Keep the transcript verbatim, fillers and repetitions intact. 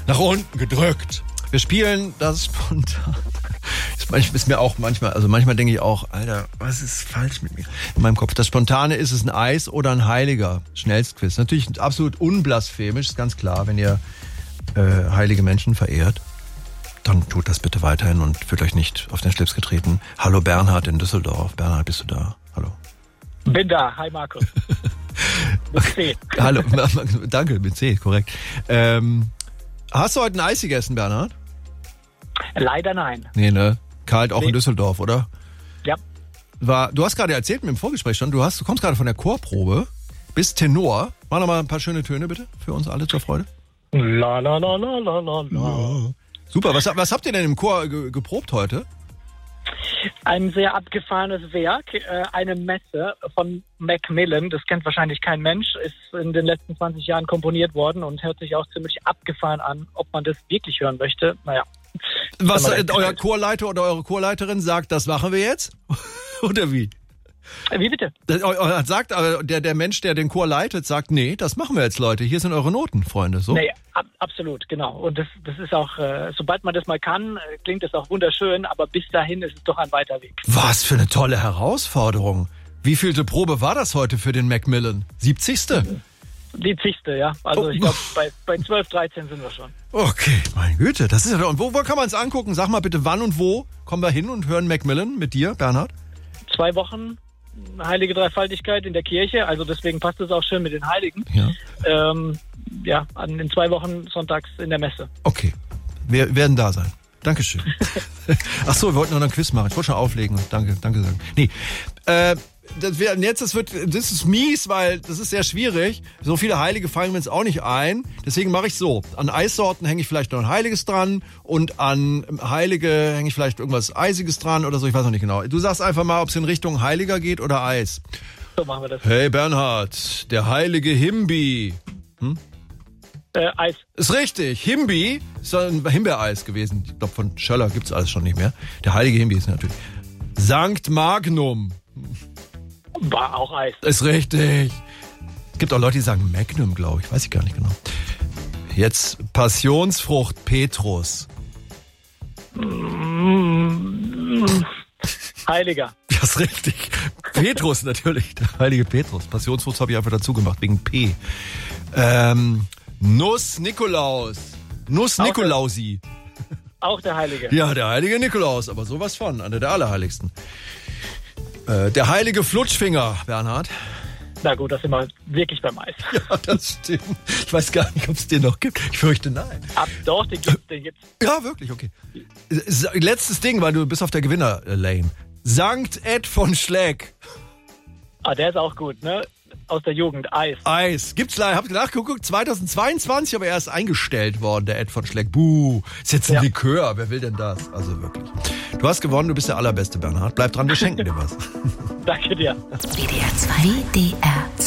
nach unten gedrückt. Wir spielen das spontan. Ist, ist mir auch manchmal, also manchmal denke ich auch, Alter, was ist falsch mit mir? In meinem Kopf. Das Spontane, ist es ein Eis oder ein Heiliger? Schnellstquiz. Natürlich absolut unblasphemisch, ist ganz klar, wenn ihr äh, heilige Menschen verehrt. Dann tut das bitte weiterhin und fühlt euch nicht auf den Schlips getreten. Hallo Bernhard in Düsseldorf. Bernhard, bist du da? Hallo. Bin da. Hi Markus. Mit C. Hallo, danke, mit C, korrekt. Ähm, hast du heute ein Eis gegessen, Bernhard? Leider nein. Nee, ne? Kalt auch nee. in Düsseldorf, oder? Ja. War, du hast gerade erzählt mit dem Vorgespräch schon, du, hast, du kommst gerade von der Chorprobe, bist Tenor. Mach noch mal ein paar schöne Töne bitte für uns alle zur Freude. La la la la la la la. Super, was, was habt ihr denn im Chor ge, geprobt heute? Ein sehr abgefahrenes Werk, äh, eine Messe von Macmillan, das kennt wahrscheinlich kein Mensch, ist in den letzten zwanzig Jahren komponiert worden und hört sich auch ziemlich abgefahren an. Ob man das wirklich hören möchte, naja. Was äh, euer Chorleiter oder eure Chorleiterin sagt, das machen wir jetzt? Oder wie? Wie bitte? Das, sagt aber der, der Mensch, der den Chor leitet, sagt, nee, das machen wir jetzt, Leute. Hier sind eure Noten, Freunde. So? Nee, ab, absolut, genau. Und das, das ist auch, äh, sobald man das mal kann, äh, klingt das auch wunderschön, aber bis dahin ist es doch ein weiter Weg. Was für eine tolle Herausforderung. Wie vielte Probe war das heute für den Macmillan? siebzigste? Die zigste, ja. Also oh. ich glaube, bei, bei zwölf, dreizehn sind wir schon. Okay, meine Güte. Das ist ja, und wo, wo kann man es angucken? Sag mal bitte, wann und wo kommen wir hin und hören Macmillan mit dir, Bernhard? Zwei Wochen Heilige Dreifaltigkeit in der Kirche, also deswegen passt es auch schön mit den Heiligen. Ja, ähm, ja an, in zwei Wochen sonntags in der Messe. Okay, wir werden da sein. Dankeschön. Ach so, wir wollten noch einen Quiz machen. Ich wollte schon auflegen und danke, danke sagen. Nee, äh, das wär, jetzt, das wird, das ist mies, weil das ist sehr schwierig. So viele Heilige fallen mir jetzt auch nicht ein. Deswegen mache ich so. An Eissorten hänge ich vielleicht noch ein Heiliges dran und an Heilige hänge ich vielleicht irgendwas Eisiges dran oder so. Ich weiß noch nicht genau. Du sagst einfach mal, ob es in Richtung Heiliger geht oder Eis. So machen wir das. Hey Bernhard, der heilige Himbi. Hm? Äh, Eis. Ist richtig. Himbi ist ein Himbeereis gewesen. Ich glaube, von Schöller gibt's alles schon nicht mehr. Der heilige Himbi ist natürlich. Sankt Magnum. War auch Eis. Ist richtig. Gibt auch Leute, die sagen Magnum, glaube ich. Weiß ich gar nicht genau. Jetzt Passionsfrucht Petrus. Mm, Heiliger. Das ist richtig. Petrus natürlich. Der heilige Petrus. Passionsfrucht habe ich einfach dazu gemacht, wegen P. Ähm, Nuss Nikolaus. Nuss Auch Nikolausi. Auch der Heilige. Ja, der heilige Nikolaus. Aber sowas von. Einer der allerheiligsten. Äh, der heilige Flutschfinger, Bernhard. Na gut, das sind wir wirklich beim Eis. Ja, das stimmt. Ich weiß gar nicht, ob es den noch gibt. Ich fürchte, nein. Ab, doch, den gibt's, den gibt's. Ja, wirklich, okay. Letztes Ding, weil du bist auf der Gewinner-Lane. Sankt Ed von Schleck. Ah, der ist auch gut, ne? Aus der Jugend, Eis. Eis. Gibt's leider, habt ihr nachgeguckt, zweitausendzweiundzwanzig, aber er ist eingestellt worden, der Ed von Schleck. Buh, ist jetzt ein ja. Likör, wer will denn das? Also wirklich. Du hast gewonnen, du bist der Allerbeste, Bernhard. Bleib dran, wir schenken dir was. Danke dir. W D R zwei. W D R